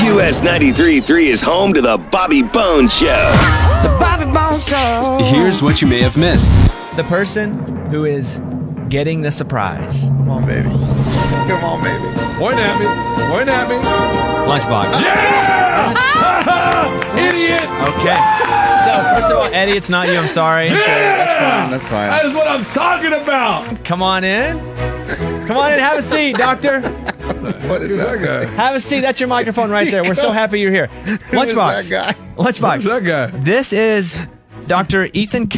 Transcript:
US 93.3 is home to the Bobby Bones Show. The Bobby Bones Show. Here's what you may have missed. The person who is getting the surprise. Come on, baby. Come on, baby. Point at me. Point at me. Lunchbox. Yeah! Idiot! Okay. So, first of all, Eddie, it's not you. I'm sorry. Yeah! That's fine. That is what I'm talking about. Come on in. Come on in. Have a seat, doctor. What is that guy? Have a seat. That's your microphone right there. We're so happy you're here. Who is Lunchbox. that guy? Lunchbox. Who's that guy? This is Dr. Ethan